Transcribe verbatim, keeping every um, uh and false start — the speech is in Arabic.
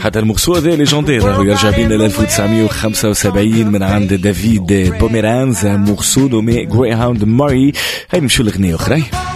هذا المغسول هذا ليجندير يرجع بينا ل ألف وتسعمية وخمسة وسبعين من عند دافيد بوميرانز، مغسول نومي جريهاوند ماري. هاي نمشوا لغنية أخرى.